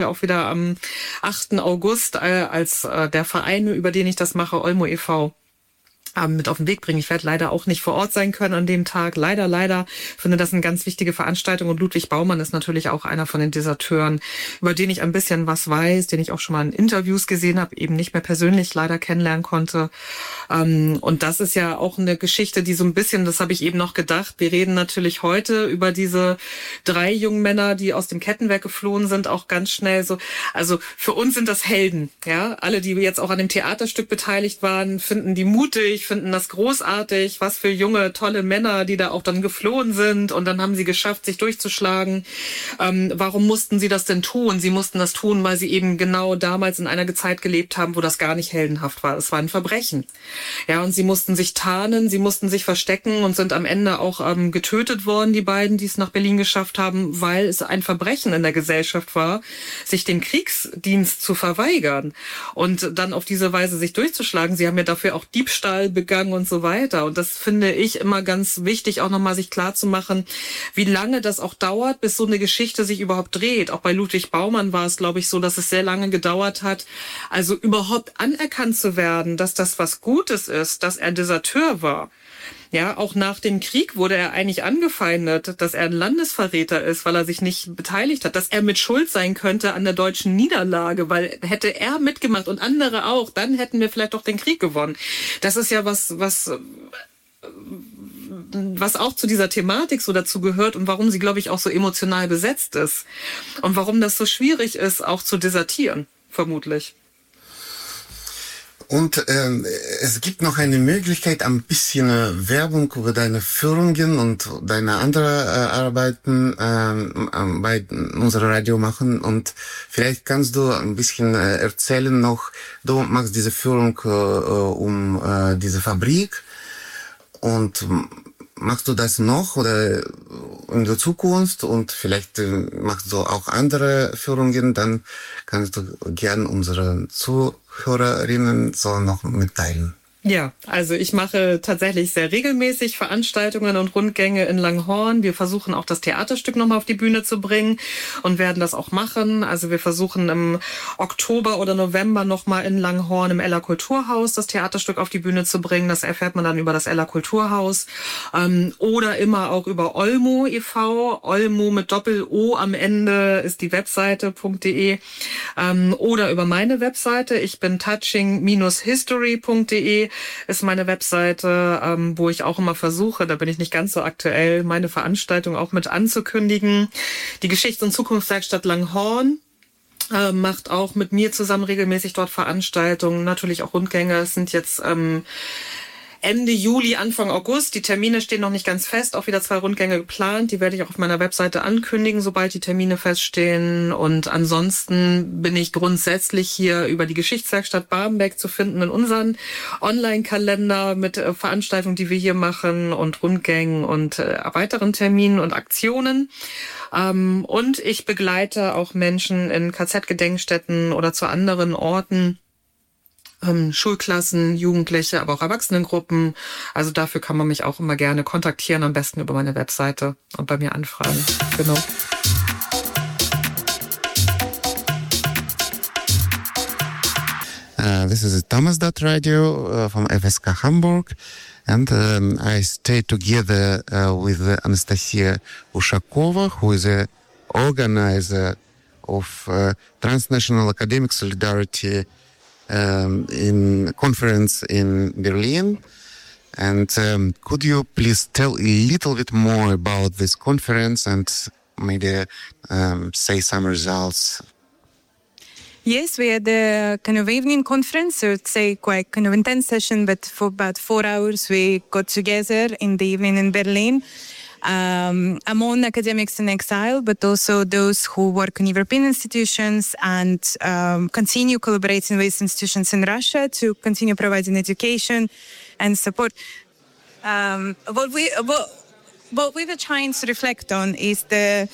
auch wieder am 8. August als der Verein, über den ich das mache, Olmo e.V., mit auf den Weg bringen. Ich werde leider auch nicht vor Ort sein können an dem Tag. Leider. Finde das eine ganz wichtige Veranstaltung. Und Ludwig Baumann ist natürlich auch einer von den Deserteuren, über den ich ein bisschen was weiß, den ich auch schon mal in Interviews gesehen habe, eben nicht mehr persönlich leider kennenlernen konnte. Und das ist ja auch eine Geschichte, die so ein bisschen, das habe ich eben noch gedacht, wir reden natürlich heute über diese 3 jungen Männer, die aus dem Kettenwerk geflohen sind, auch ganz schnell so. Also für uns sind das Helden, ja. Alle, die jetzt auch an dem Theaterstück beteiligt waren, finden die mutig, finden das großartig, was für junge, tolle Männer, die da auch dann geflohen sind und dann haben sie geschafft, sich durchzuschlagen. Warum mussten sie das denn tun? Sie mussten das tun, weil sie eben genau damals in einer Zeit gelebt haben, wo das gar nicht heldenhaft war. Es war ein Verbrechen. Ja, und sie mussten sich tarnen, sie mussten sich verstecken und sind am Ende auch getötet worden, die beiden, die es nach Berlin geschafft haben, weil es ein Verbrechen in der Gesellschaft war, sich dem Kriegsdienst zu verweigern und dann auf diese Weise sich durchzuschlagen. Sie haben ja dafür auch Diebstahl begangen und so weiter. Und das finde ich immer ganz wichtig, auch nochmal sich klar zu machen, wie lange das auch dauert, bis so eine Geschichte sich überhaupt dreht. Auch bei Ludwig Baumann war es, glaube ich, so, dass es sehr lange gedauert hat, also überhaupt anerkannt zu werden, dass das was Gutes ist, dass er Deserteur war. Ja, auch nach dem Krieg wurde er eigentlich angefeindet, dass er ein Landesverräter ist, weil er sich nicht beteiligt hat, dass er mit Schuld sein könnte an der deutschen Niederlage, weil hätte er mitgemacht und andere auch, dann hätten wir vielleicht doch den Krieg gewonnen. Das ist ja was auch zu dieser Thematik so dazu gehört und warum sie, glaube ich, auch so emotional besetzt ist und warum das so schwierig ist, auch zu desertieren, vermutlich. Und es gibt noch eine Möglichkeit, ein bisschen Werbung über deine Führungen und deine andere Arbeiten bei unserem Radio machen. Und vielleicht kannst du ein bisschen erzählen noch, du machst diese Führung um diese Fabrik. Und machst du das noch oder in der Zukunft und vielleicht machst du auch andere Führungen, dann kannst du gern unsere Zuhörerinnen so noch mitteilen. Ja, also ich mache tatsächlich sehr regelmäßig Veranstaltungen und Rundgänge in Langhorn. Wir versuchen auch das Theaterstück nochmal auf die Bühne zu bringen und werden das auch machen. Also wir versuchen im Oktober oder November nochmal in Langhorn im Eller Kulturhaus das Theaterstück auf die Bühne zu bringen. Das erfährt man dann über das Eller Kulturhaus oder immer auch über Olmo e.V. Olmo mit Doppel-O am Ende ist die Webseite.de oder über meine Webseite. Ich bin touching-history.de ist meine Webseite, wo ich auch immer versuche, da bin ich nicht ganz so aktuell, meine Veranstaltung auch mit anzukündigen. Die Geschichts- und Zukunftswerkstatt Langhorn macht auch mit mir zusammen regelmäßig dort Veranstaltungen, natürlich auch Rundgänge. Es sind jetzt Ende Juli, Anfang August. Die Termine stehen noch nicht ganz fest. Auch wieder 2 Rundgänge geplant. Die werde ich auch auf meiner Webseite ankündigen, sobald die Termine feststehen. Und ansonsten bin ich grundsätzlich hier über die Geschichtswerkstatt Barmbek zu finden in unseren Online-Kalender mit Veranstaltungen, die wir hier machen und Rundgängen und weiteren Terminen und Aktionen. Und ich begleite auch Menschen in KZ-Gedenkstätten oder zu anderen Orten. Schulklassen, Jugendliche, aber auch Erwachsenengruppen. Also dafür kann man mich auch immer gerne kontaktieren, am besten über meine Webseite und bei mir anfragen. Genau. This is Thomas Radio from FSK Hamburg, and I stay together with Anastasia Ushakova, who is a organizer of Transnational Academic Solidarity in conference in Berlin. And could you please tell a little bit more about this conference and maybe say some results? Yes, we had a kind of evening conference, so it's a quite kind of intense session, but for about 4 hours we got together in the evening in Berlin. Among academics in exile, but also those who work in European institutions and continue collaborating with institutions in Russia to continue providing education and support. What we were trying to reflect on is the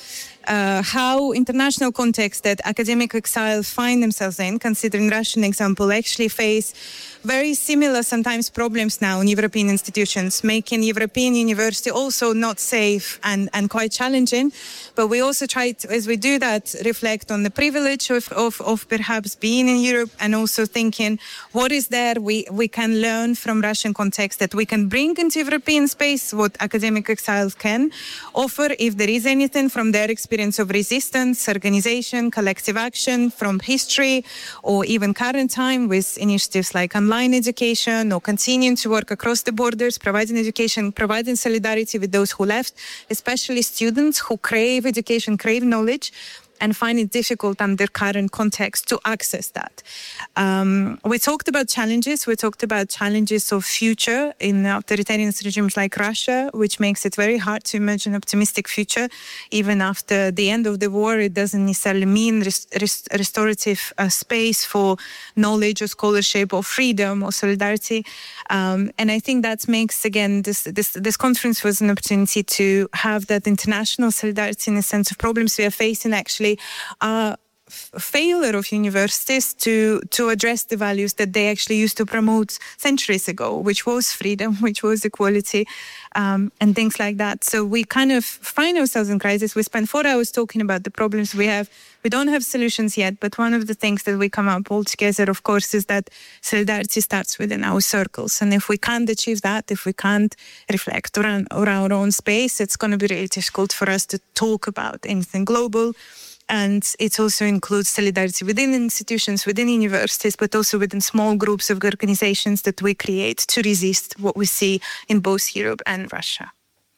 how international context that academic exile find themselves in, considering Russian example, actually face very similar sometimes problems now in European institutions, making European university also not safe and quite challenging. But we also try to, as we do that, reflect on the privilege of perhaps being in Europe, and also thinking what is there we can learn from Russian context that we can bring into European space, what academic exiles can offer, if there is anything from their experience of resistance, organization, collective action, from history, or even current time with initiatives like online education, or continuing to work across the borders, providing education, providing solidarity with those who left, especially students who crave education, crave knowledge, and find it difficult under current context to access that. We talked about challenges. We talked about challenges of future in authoritarian regimes like Russia, which makes it very hard to imagine an optimistic future. Even after the end of the war, it doesn't necessarily mean restorative space for knowledge or scholarship or freedom or solidarity. And I think that makes, again, this conference was an opportunity to have that international solidarity in the sense of problems we are facing actually failure of universities to address the values that they actually used to promote centuries ago, which was freedom, which was equality, and things like that. So we kind of find ourselves in crisis. We spent 4 hours talking about the problems we have. We don't have solutions yet, but one of the things that we come up all together, of course, is that solidarity starts within our circles. And if we can't achieve that, if we can't reflect around our own space, it's going to be really difficult for us to talk about anything global. And it also includes solidarity within institutions, within universities, but also within small groups of organizations that we create to resist what we see in both Europe and Russia.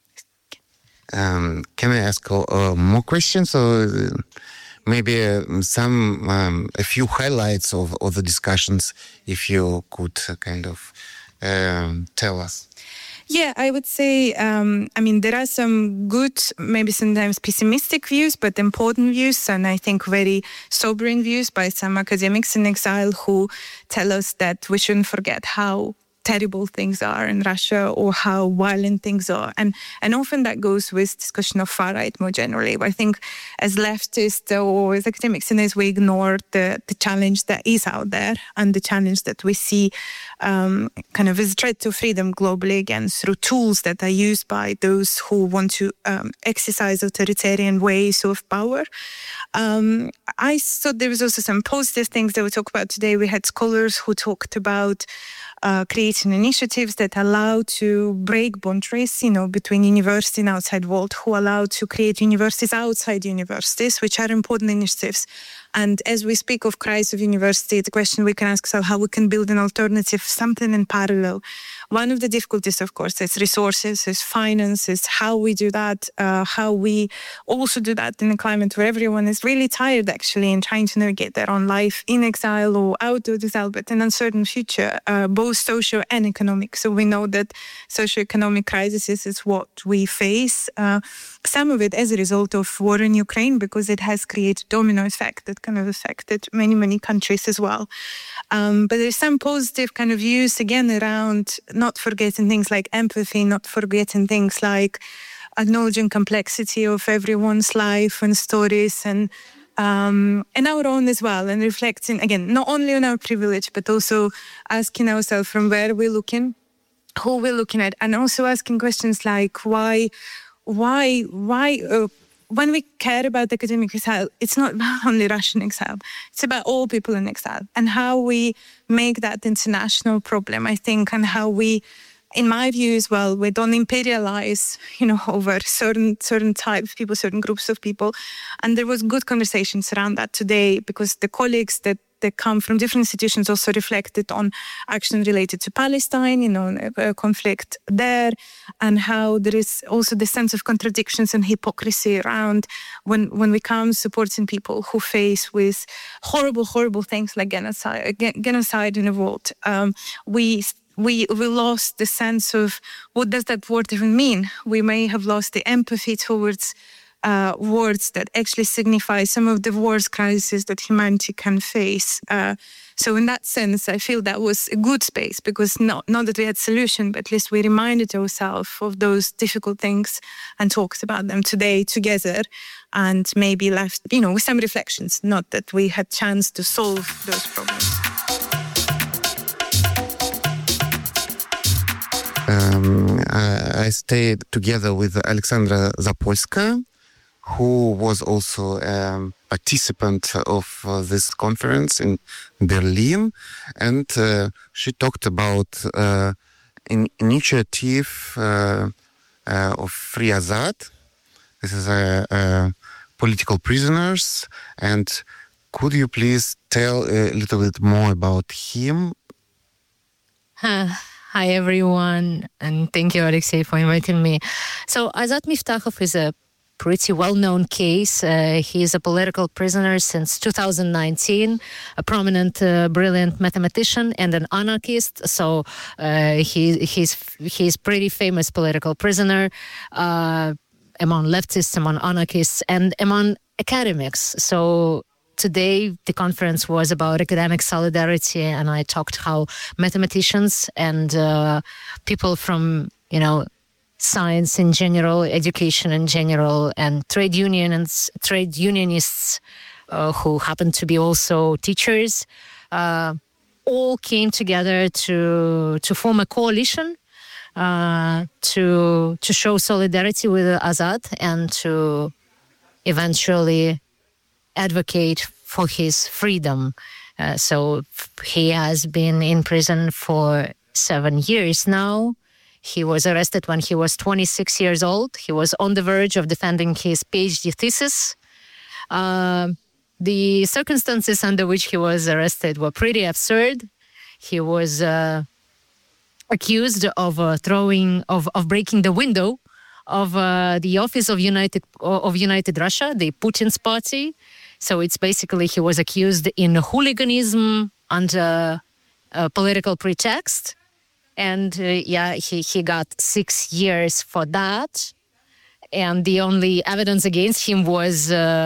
Can I ask more questions, or maybe a few highlights of the discussions, if you could kind of tell us? Yeah, I would say, there are some good, maybe sometimes pessimistic views, but important views, and I think very sobering views by some academics in exile who tell us that we shouldn't forget how terrible things are in Russia or how violent things are. And often that goes with discussion of far right more generally. I think as leftists or as academics, we ignore the challenge that is out there and the challenge that we see kind of as a threat to freedom globally, again, through tools that are used by those who want to exercise authoritarian ways of power. I thought there was also some positive things that we talked about today. We had scholars who talked about creating initiatives that allow to break boundaries, between university and outside world, who allow to create universities outside universities, which are important initiatives. And as we speak of crisis of university, the question we can ask ourselves how we can build an alternative, something in parallel. One of the difficulties, of course, is resources, is finance, is how we do that, how we also do that in a climate where everyone is really tired, actually, and trying to navigate their own life in exile or out of exile, but an uncertain future, both social and economic. So we know that socioeconomic crisis is what we face. Some of it as a result of war in Ukraine, because it has created domino effect that kind of affected many, many countries as well. But there's some positive kind of views, again, around not forgetting things like empathy, not forgetting things like acknowledging complexity of everyone's life and stories, and our own as well, and reflecting, again, not only on our privilege, but also asking ourselves from where we're looking, who we're looking at, and also asking questions like why when we care about academic exile, it's not about only Russian exile. It's about all people in exile, and how we make that international problem, I think, and how we, in my view as well, we don't imperialize, over certain type of people, certain groups of people. And there was good conversations around that today, because the colleagues that come from different institutions also reflected on action related to Palestine, a conflict there, and how there is also the sense of contradictions and hypocrisy around when we come supporting people who face with horrible things like genocide in the world. We lost the sense of what does that word even mean. We may have lost the empathy towards words that actually signify some of the worst crises that humanity can face. So in that sense, I feel that was a good space because not that we had solution, but at least we reminded ourselves of those difficult things and talked about them today together and maybe left, with some reflections, not that we had chance to solve those problems. I stayed together with Alexandra Zapolska, who was also a participant of this conference in Berlin, and she talked about an initiative of Free Azad. This is political prisoners, and could you please tell a little bit more about him? Hi, everyone, and thank you, Alexei, for inviting me. So Azat Miftakhov is a pretty well-known case. He is a political prisoner since 2019, a prominent, brilliant mathematician and an anarchist. So he's pretty famous political prisoner among leftists, among anarchists, and among academics. So today, the conference was about academic solidarity, and I talked how mathematicians and people from, science in general, education in general, and trade unionists who happen to be also teachers, all came together to form a coalition to show solidarity with Azad and to eventually advocate for his freedom. So he has been in prison for 7 years now. He was arrested when he was 26 years old. He was on the verge of defending his PhD thesis. The circumstances under which he was arrested were pretty absurd. He was accused of breaking the window of the office of United Russia, the Putin's party. So it's basically he was accused in hooliganism under a political pretext. And he got 6 years for that. And the only evidence against him was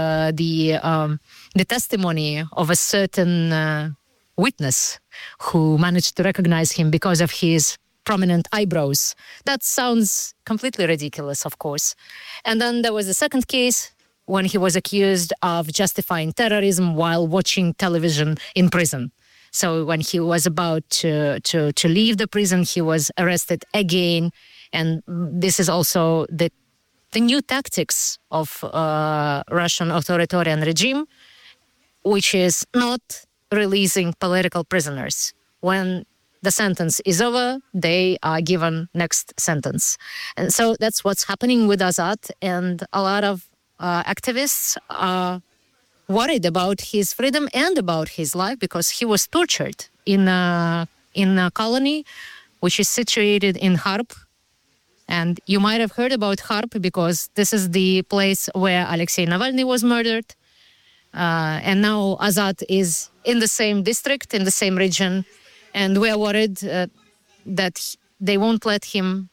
the testimony of a certain witness who managed to recognize him because of his prominent eyebrows. That sounds completely ridiculous, of course. And then there was a second case when he was accused of justifying terrorism while watching television in prison. So when he was about to leave the prison, he was arrested again. And this is also the new tactics of Russian authoritarian regime, which is not releasing political prisoners. When the sentence is over, they are given next sentence. And so that's what's happening with Azad. And a lot of activists are worried about his freedom and about his life because he was tortured in a colony which is situated in Kharp. And you might have heard about Kharp because this is the place where Alexei Navalny was murdered. And now Azad is in the same district, in the same region. And we are worried that they won't let him,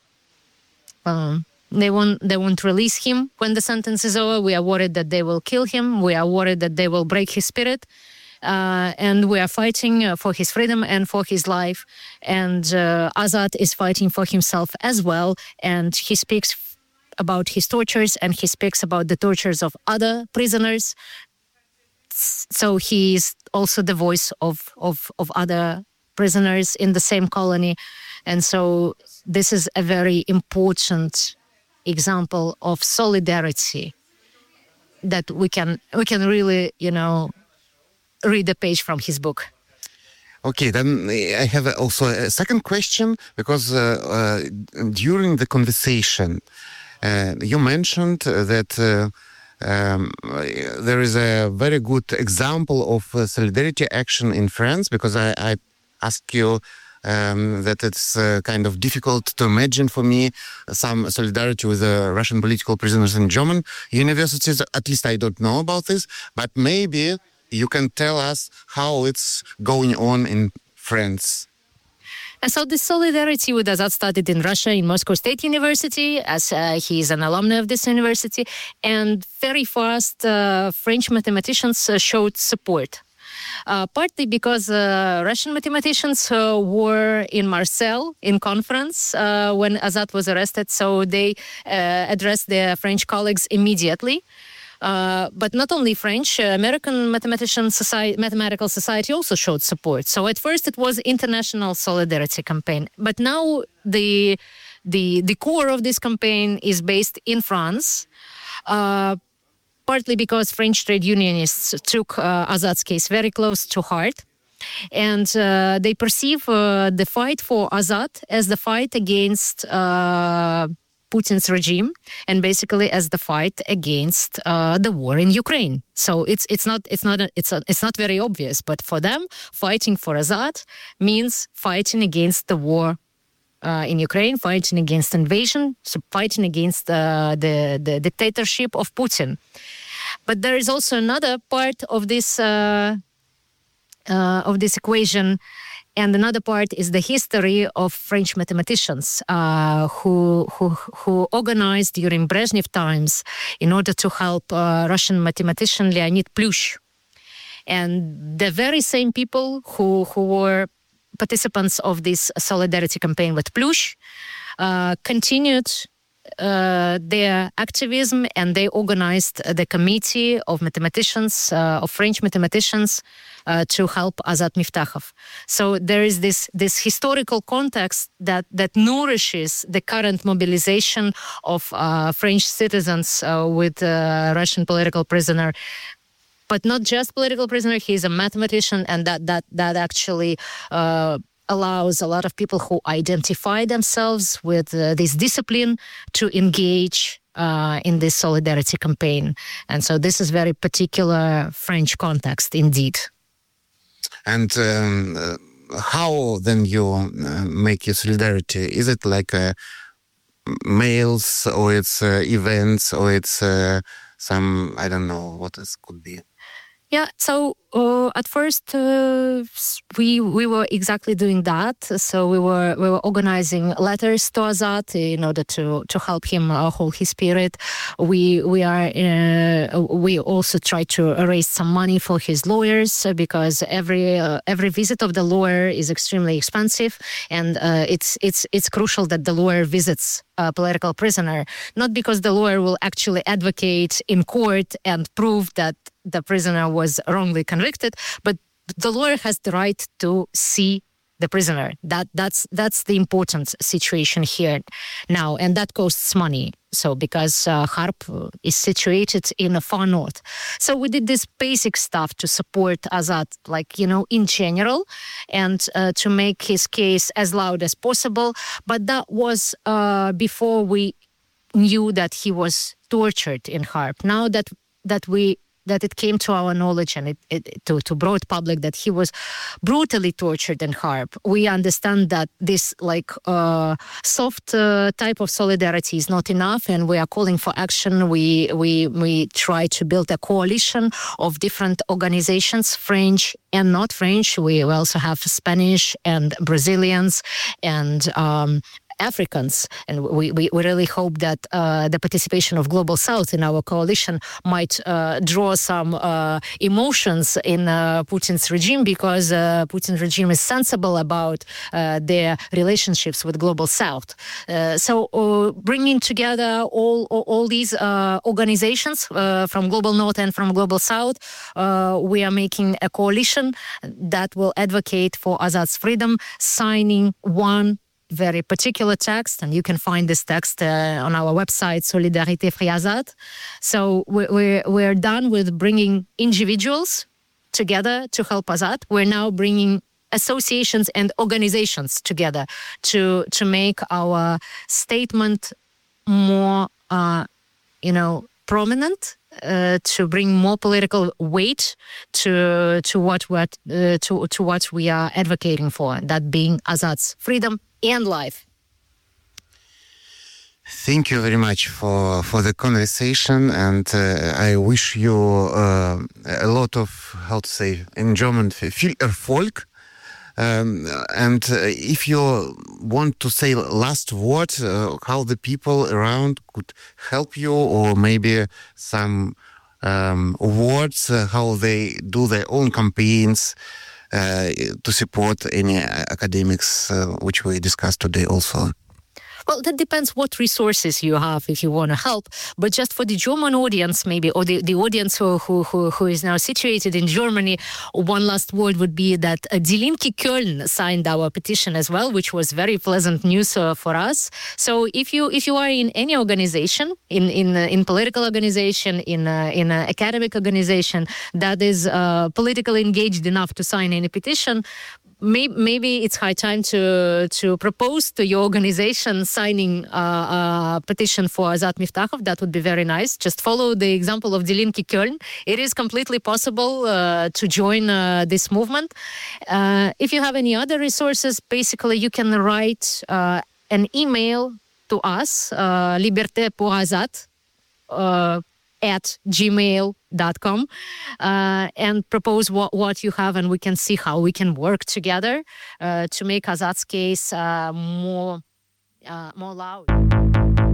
they won't release him when the sentence is over. We are worried that they will kill him. We are worried that they will break his spirit. And we are fighting for his freedom and for his life. And Azad is fighting for himself as well. And he speaks about his tortures and he speaks about the tortures of other prisoners. So he is also the voice of other prisoners in the same colony. And so this is a very important example of solidarity that we can really, read the page from his book. Okay, then I have also a second question, because during the conversation, you mentioned that there is a very good example of solidarity action in France, because I asked you that it's kind of difficult to imagine for me some solidarity with Russian political prisoners in German universities. At least I don't know about this, but maybe you can tell us how it's going on in France. And so this solidarity with Azad started in Russia, in Moscow State University, as he is an alumni of this university. And very fast, French mathematicians showed support. Partly because Russian mathematicians were in Marseille in conference when Azad was arrested, so they addressed their French colleagues immediately. But not only French, American Mathematical Society also showed support. So at first it was international solidarity campaign, but now the core of this campaign is based in France. Partly because French trade unionists took Azad's case very close to heart. And they perceive the fight for Azad as the fight against Putin's regime, and basically as the fight against the war in Ukraine. So it's not very obvious, but for them, fighting for Azad means fighting against the war in Ukraine, fighting against invasion, so fighting against the dictatorship of Putin. But there is also another part of this equation, and another part is the history of French mathematicians who organized during Brezhnev times in order to help Russian mathematician Leonid Plющ. And the very same people who were participants of this solidarity campaign with Plющ continued their activism, and they organized the committee of mathematicians, of French mathematicians, to help Azad Miftakhov. So there is this historical context that nourishes the current mobilization of French citizens with Russian political prisoner. But not just political prisoner, he's a mathematician, and that actually allows a lot of people who identify themselves with this discipline to engage in this solidarity campaign. And so this is very particular French context indeed. And how then you make your solidarity? Is it like mails, or it's events, or it's some, I don't know what this could be? Yeah, so at first we were exactly doing that. So we were organizing letters to Azad in order to help him hold his spirit. We also try to raise some money for his lawyers because every visit of the lawyer is extremely expensive, and it's crucial that the lawyer visits a political prisoner, not because the lawyer will actually advocate in court and prove that the prisoner was wrongly convicted, but the lawyer has the right to see the prisoner. That's the important situation here now, and that costs money. So because Kharp is situated in the far north, so we did this basic stuff to support Azad, in general, and to make his case as loud as possible. But that was before we knew that he was tortured in Kharp. Now that it came to our knowledge and to broad public that he was brutally tortured in Kharp, we understand that this soft type of solidarity is not enough, and we are calling for action. We try to build a coalition of different organizations, French and not French. We also have Spanish and Brazilians and Africans, and we really hope that the participation of Global South in our coalition might draw some emotions in Putin's regime, because Putin's regime is sensible about their relationships with Global South. So bringing together all these organizations from Global North and from Global South, we are making a coalition that will advocate for Azad's freedom, signing one very particular text, and you can find this text on our website, Solidarité Free Azad. So we're done with bringing individuals together to help Azad. We're now bringing associations and organizations together to make our statement more, prominent, to bring more political weight to what we are advocating for, that being Azad's freedom and life. Thank you very much for the conversation, and I wish you a lot of, how to say in German, viel Erfolg And if you want to say last word, how the people around could help you, or maybe some words, how they do their own campaigns to support any academics, which we discussed today also. Well, that depends what resources you have if you want to help. But just for the German audience, maybe, or the audience who is now situated in Germany, one last word would be that Die Linke Köln signed our petition as well, which was very pleasant news for us. So if you are in any organization, in political organization, in academic organization that is politically engaged enough to sign any petition, maybe it's high time to propose to your organization signing a petition for Azat Miftakhov. That would be very nice. Just follow the example of Die Linke Köln. It is completely possible to join this movement. If you have any other resources, basically you can write an email to us, Liberté pour Azat, at gmail.com, and propose what you have, and we can see how we can work together to make Azat's case more loud.